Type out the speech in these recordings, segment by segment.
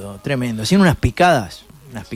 tremendo. Hacían unas picadas,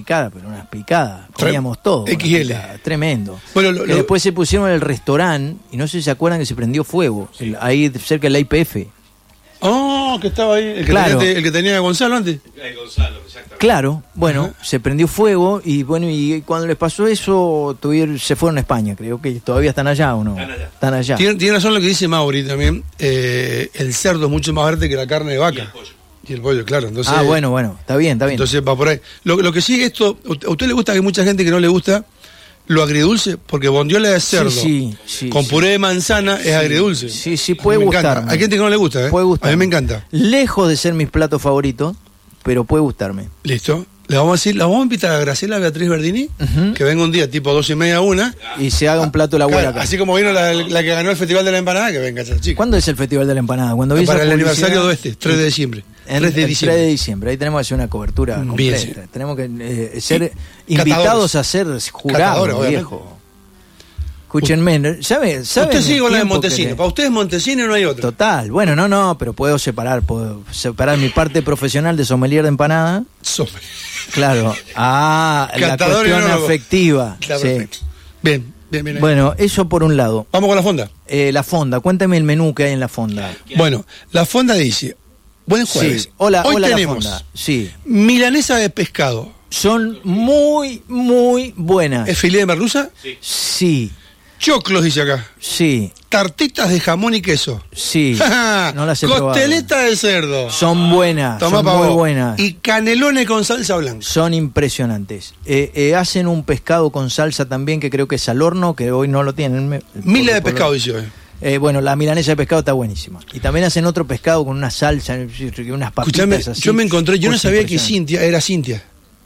comíamos todo. XL. Tremendo. Bueno, después se pusieron en el restaurante, y no sé si se acuerdan que se prendió fuego, ahí cerca de la IPF. Oh, que estaba ahí, el que tenía Gonzalo antes. Gonzalo, exactamente. Claro, bueno, se prendió fuego y bueno, y cuando les pasó eso, se fueron a España, creo que todavía están allá o no. Están allá. Tiene razón lo que dice Mauri también, el cerdo es mucho más verde que la carne de vaca. Y el pollo, claro. Entonces, bueno, está bien. Entonces va por ahí. Lo que sí, esto, ¿a usted le gusta? Que hay mucha gente que no le gusta lo agridulce, porque bondiola de cerdo con puré de manzana es agridulce. Sí, puede gustar. Hay gente que no le gusta, Puede gustar. A mí me encanta. Lejos de ser mis platos favoritos, pero puede gustarme. Listo. Le vamos a invitar a Graciela Beatriz Verdini, que venga un día tipo 2:30, 1. Y se haga un plato de la abuela acá. Así como vino la que ganó el Festival de la Empanada, que venga esa chica. ¿Cuándo es el Festival de la Empanada? Para el aniversario de 3 de diciembre. 3 de diciembre. Ahí tenemos que hacer una cobertura completa. Sí. Tenemos que ser invitados a ser jurados, viejo. Escúchenme, ¿sabe? Usted sigue con la de Montesino. Para ustedes Montesino no hay otro. Total. Bueno, no, pero puedo separar mi parte profesional de sommelier de empanada. Claro. La cuestión afectiva. Claro, sí. Bien. Bueno, eso por un lado. Vamos con la fonda. La fonda, cuéntame el menú que hay en la fonda. Bueno, la fonda dice, buen jueves. Sí. Hola, tenemos la fonda. Sí. Milanesa de pescado. Son muy, muy buenas. ¿Es filé de merluza? Sí. Choclos, dice acá. Sí. Tartitas de jamón y queso. Sí. No las he probado. Costeleta de cerdo. Son buenas. Son muy buenas. Y canelones con salsa blanca. Son impresionantes. Hacen un pescado con salsa también, que creo que es al horno, que hoy no lo tienen. Mila de pescado, dice hoy. Bueno, la milanesa de pescado está buenísima. Y también hacen otro pescado con una salsa y unas papitas así. Yo me encontré, yo no sabía que Cintia era Cintia.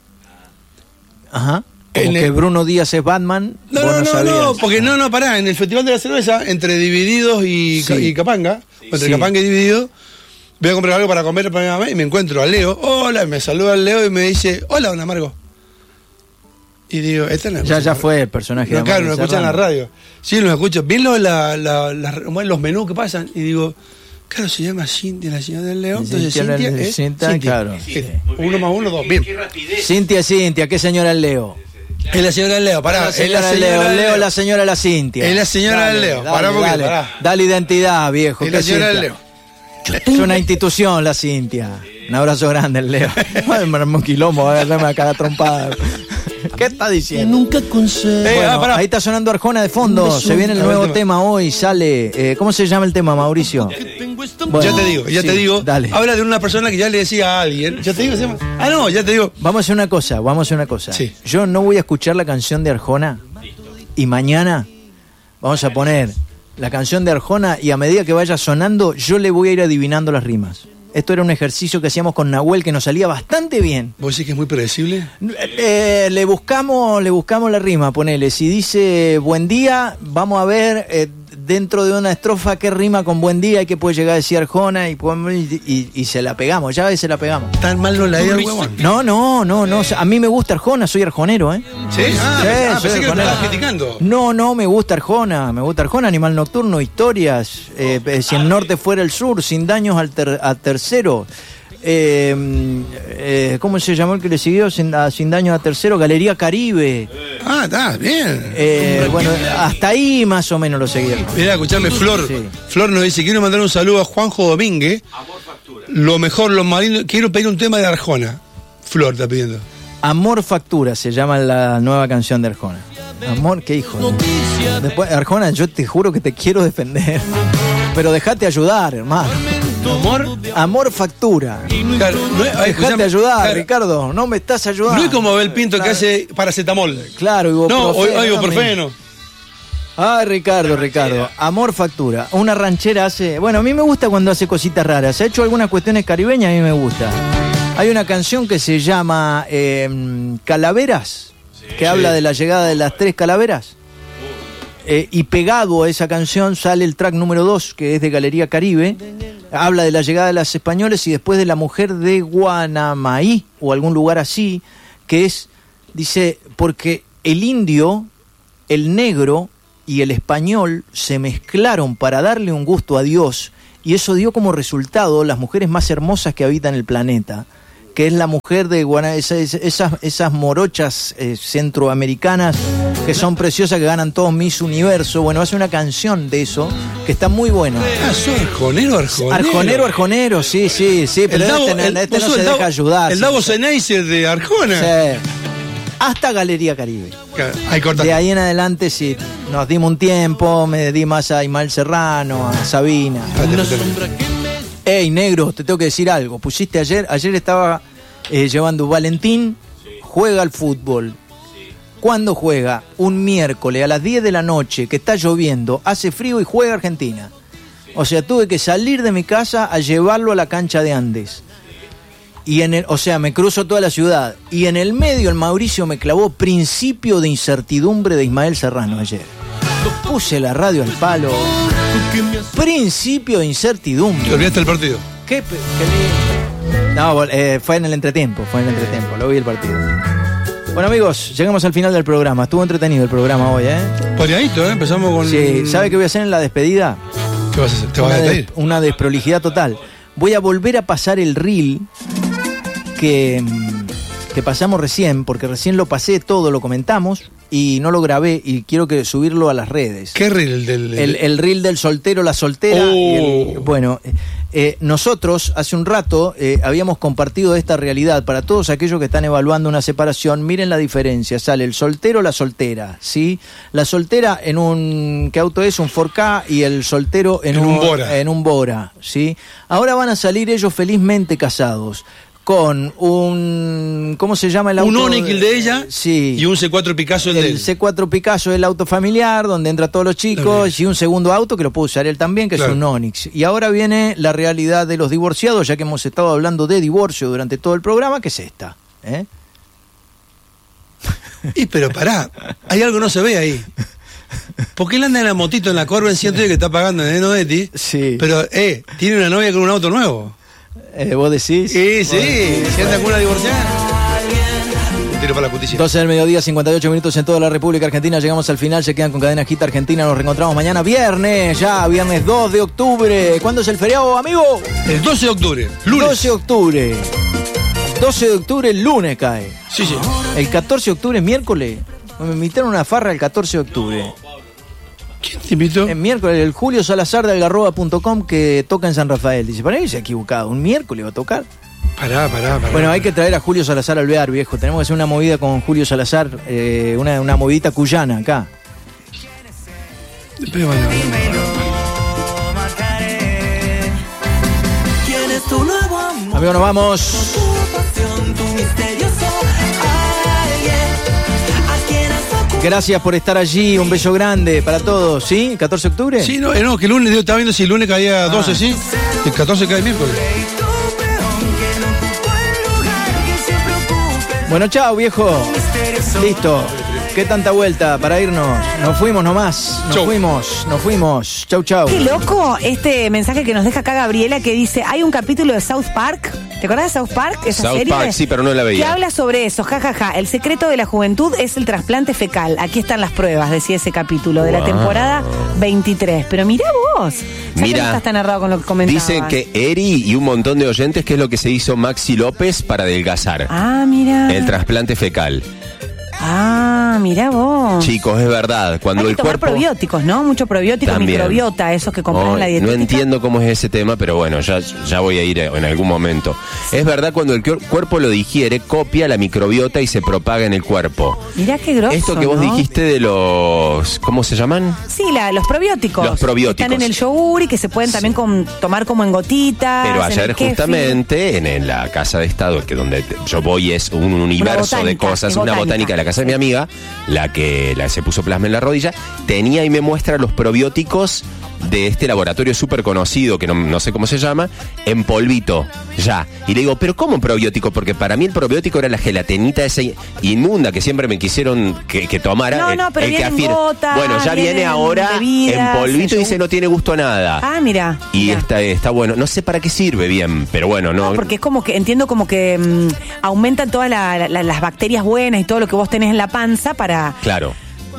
Ajá. Como que Bruno Díaz es Batman. No, porque pará, en el Festival de la Cerveza, entre Divididos y Capanga, Capanga y Divididos, voy a comprar algo para comer para mi mamá y me encuentro a Leo. Hola, me saluda al Leo y me dice, hola, don Amargo. Y digo, esta es la ya fue el personaje. No, claro, nos escuchan en la radio. Sí, nos escuchan. Bien los menús que pasan. Y digo, claro, se llama Cintia, la señora del León. Entonces Cintia, claro. Uno más uno, dos. Bien. Cintia, ¿qué señora del Leo? Es la señora del Leo, pará. Es la señora del Leo, la señora la Cintia. Es la señora del Leo, pará. Dale identidad, viejo. Es la señora del Leo. Es una institución la Cintia. Un abrazo grande, el Leo. Me armó un quilombo, va a agarrarme a cada trompada. ¿Qué está diciendo? Nunca conseguí. Ahí está sonando Arjona de fondo. Se viene el nuevo tema hoy, sale. ¿Cómo se llama el tema, Mauricio? Bueno, ya te digo. Dale. Habla de una persona que ya le decía a alguien. Ya te digo. Ya te digo. Vamos a hacer una cosa. Sí. Yo no voy a escuchar la canción de Arjona. Y mañana vamos a poner la canción de Arjona y a medida que vaya sonando, yo le voy a ir adivinando las rimas. Esto era un ejercicio que hacíamos con Nahuel que nos salía bastante bien. ¿Vos decís que es muy predecible? Le buscamos la rima, ponele. Si dice buen día, vamos a ver dentro de una estrofa qué rima con buen día y qué puede llegar a decir Arjona y se la pegamos, ya ves, se la pegamos. ¿Tan mal no la idea el huevón? No. A mí me gusta Arjona, soy arjonero, ¿eh? ¿Sí? Pensé que lo estabas criticando. No, me gusta Arjona, Animal Nocturno, historias, si el norte fuera el sur, sin daños a tercero. ¿Cómo se llamó el que le siguió? Sin daños a tercero, Galería Caribe. Está bien. Bueno, hasta ahí más o menos lo seguieron. Mirá, escuchame, Flor. Sí. Flor nos dice, quiero mandar un saludo a Juanjo Domínguez. Amor Factura. Lo mejor, lo más lindo. Quiero pedir un tema de Arjona. Flor está pidiendo. Amor Factura se llama la nueva canción de Arjona. Amor, qué hijo. Después, Arjona, yo te juro que te quiero defender. Pero dejate ayudar, hermano. Amor Factura. Claro, dejate ayudar, claro. Ricardo, no me estás ayudando. No es como Abel Pinto que hace paracetamol. Claro, ibuprofeno. Ay, Ricardo. Amor Factura. Una ranchera hace... Bueno, a mí me gusta cuando hace cositas raras. Ha hecho algunas cuestiones caribeñas, a mí me gusta. Hay una canción que se llama Calaveras, que habla de la llegada de las 3 calaveras. Y pegado a esa canción sale el track número 2, que es de Galería Caribe. Habla de la llegada de las españoles y después de la mujer de Guanamaí, o algún lugar así, que es, dice, porque el indio, el negro y el español se mezclaron para darle un gusto a Dios, y eso dio como resultado las mujeres más hermosas que habitan el planeta, que es la mujer de esas morochas centroamericanas que son preciosas, que ganan todos Miss Universo. Bueno, hace una canción de eso que está muy buena. ¿Soy arjonero? Arjonero, sí, pero este no se deja ayudar. El Davos Sennheiser de Arjona. Sí. Hasta Galería Caribe. De ahí en adelante sí, nos dimos un tiempo, me di más a Ismael Serrano, a Sabina. Ey, negro, te tengo que decir algo. Pusiste ayer estaba llevando Valentín, juega al fútbol. ¿Cuándo juega? Un miércoles a las 10 de la noche, que está lloviendo, hace frío y juega Argentina. O sea, tuve que salir de mi casa a llevarlo a la cancha de Andes. Y me cruzo toda la ciudad. Y en el medio el Mauricio me clavó Principio de incertidumbre de Ismael Serrano ayer. Puse la radio al palo. Principio de incertidumbre. ¿Te olvidaste el partido? ¿Qué? No, fue en el entretiempo, lo vi el partido. Bueno, amigos, llegamos al final del programa. Estuvo entretenido el programa hoy, Pareadito, Empezamos con... Sí, ¿sabe qué voy a hacer en la despedida? ¿Qué vas a hacer? ¿Te vas a despedir? Una desprolijidad total. Voy a volver a pasar el reel que pasamos recién, porque recién lo pasé todo, lo comentamos y no lo grabé y quiero subirlo a las redes. ¿Qué reel? El reel del soltero, la soltera. Nosotros hace un rato habíamos compartido esta realidad para todos aquellos que están evaluando una separación. Miren la diferencia, sale el soltero, la soltera, ¿sí? La soltera en un, ¿qué auto es? Un 4K, y el soltero en un Bora, ¿sí? Ahora van a salir ellos felizmente casados con un... ¿Cómo se llama el auto? Un Onix, el de ella, sí, y un C4 Picasso, el de él. El C4 Picasso es el auto familiar, donde entra todos los chicos, y un segundo auto que lo puede usar él también, que es un Onix. Y ahora viene la realidad de los divorciados, ya que hemos estado hablando de divorcio durante todo el programa, que es esta. Pero pará, hay algo que no se ve ahí. Porque él anda en la motito, en la Corben 110 que está pagando en Enodetti, sí, pero tiene una novia con un auto nuevo. ¿Vos decís? Sí, si anda con una divorciada. Un tiro para la justicia. 12 del mediodía, 58 minutos en toda la República Argentina. Llegamos al final, se quedan con Cadena Hit Argentina. Nos reencontramos mañana, viernes 2 de octubre. ¿Cuándo es el feriado, amigo? El 12 de octubre, lunes. 12 de octubre. 12 de octubre, el lunes cae. Sí. El 14 de octubre, miércoles. Me invitaron a una farra el 14 de octubre. ¿Quién te invitó? El miércoles, el Julio Salazar de algarroba.com, que toca en San Rafael. Dice, para mí se ha equivocado, un miércoles va a tocar. Pará. Bueno, hay que traer a Julio Salazar al Alvear, viejo. Tenemos que hacer una movida con Julio Salazar, una movidita cuyana acá. Amigos, nos vamos. Gracias por estar allí, un beso grande para todos, ¿sí? ¿14 de octubre? Sí, no, que el lunes, yo estaba viendo si el lunes caía 12, sí, el 14 cae miércoles. Bueno, chao, viejo. Listo. ¿Qué tanta vuelta para irnos? Nos fuimos nomás. Nos fuimos. Chau. Qué loco este mensaje que nos deja acá Gabriela, que dice, hay un capítulo de South Park. ¿Te acordás de South Park? Esa serie Park, sí, pero no la veía. Que habla sobre eso, jajaja. El secreto de la juventud es el trasplante fecal. Aquí están las pruebas, decía ese capítulo de la temporada 23. Pero mirá vos. Mira, no estás tan errado con lo que comentabas. Dicen que Eri y un montón de oyentes, que es lo que se hizo Maxi López para adelgazar. Mira. El trasplante fecal. Mirá vos. Chicos, es verdad. Cuando hay el que tomar cuerpo... probióticos, ¿no? Mucho probiótico, también. Microbiota, esos que compran en la dietética. No entiendo cómo es ese tema, pero bueno, ya voy a ir en algún momento. Sí. Es verdad, cuando el cuerpo lo digiere, copia la microbiota y se propaga en el cuerpo. Mirá qué grosso, esto que vos dijiste de los... ¿Cómo se llaman? Sí, los probióticos. Los probióticos. Están en el yogur y que se pueden también tomar como en gotitas. Pero ayer justamente en la Casa de Estado, que donde yo voy es un universo de cosas, una botánica de la casa de mi amiga, la que se puso plasma en la rodilla, tenía y me muestra los probióticos de este laboratorio súper conocido, que no sé cómo se llama, en polvito, ya. Y le digo, ¿pero cómo un probiótico? Porque para mí el probiótico era la gelatinita esa inmunda que siempre me quisieron que tomara. No, pero el viene kefir. en gotas, bueno, ya viene ahora bebidas, en polvito y dice no tiene gusto a nada. Mira. Y está bueno. No sé para qué sirve bien, pero bueno, no. Porque es como que, entiendo como que aumentan todas las bacterias buenas y todo lo que vos tenés en la panza para... Claro.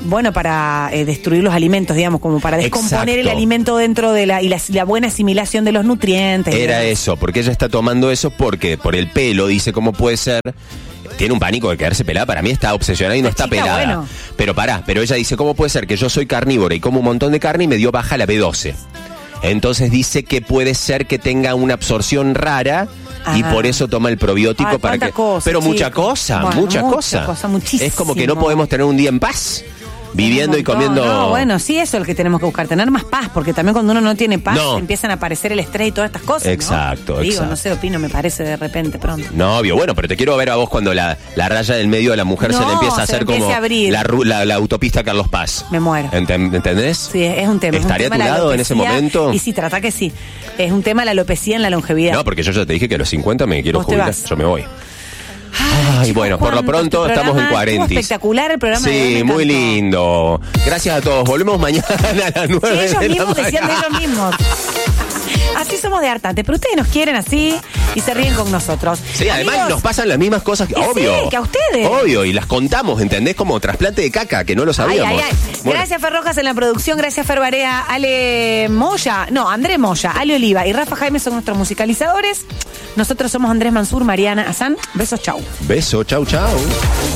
bueno para destruir los alimentos, digamos, como para descomponer el alimento dentro de la buena asimilación de los nutrientes. Era eso, porque ella está tomando eso porque por el pelo, dice, ¿cómo puede ser? Tiene un pánico de quedarse pelada, para mí está obsesionada y no está pelada. Bueno. Pero ella dice, ¿cómo puede ser que yo soy carnívora y como un montón de carne y me dio baja la B12? Entonces dice que puede ser que tenga una absorción rara y por eso toma el probiótico para que... Pero mucha cosa. Muchísimo. Es como que no podemos tener un día en paz. Viviendo y comiendo... No, bueno, sí, eso es lo que tenemos que buscar, tener más paz, porque también cuando uno no tiene paz empiezan a aparecer el estrés y todas estas cosas, exacto, ¿no? Digo, no sé, opino, me parece de repente pronto. No, obvio, bueno, pero te quiero ver a vos cuando la raya del medio de la mujer se le empieza a hacer como la autopista Carlos Paz. Me muero. ¿Entendés? Sí, es un tema. ¿Estaría a tu lado en ese momento? Y sí, trata que sí. Es un tema la alopecia en la longevidad. No, porque yo ya te dije que a los 50 me quiero jubilar, yo me voy. Ay, chicos, bueno, por lo pronto estamos en 40. Espectacular el programa. Sí, muy lindo. Gracias a todos. Volvemos mañana a las 9 sí, ellos mismos decían de ellos mismos. Así somos de hartantes, pero ustedes nos quieren así y se ríen con nosotros. Sí, además nos pasan las mismas cosas, obvio. Sí, que a ustedes. Obvio, y las contamos, ¿entendés? Como trasplante de caca, que no lo sabíamos. Bueno. Gracias, Fer Rojas en la producción, gracias, Fer Barea, André Moya, Ale Oliva y Rafa Jaime son nuestros musicalizadores. Nosotros somos Andrés Mansur, Mariana Azán. Besos, chau. Beso, chau.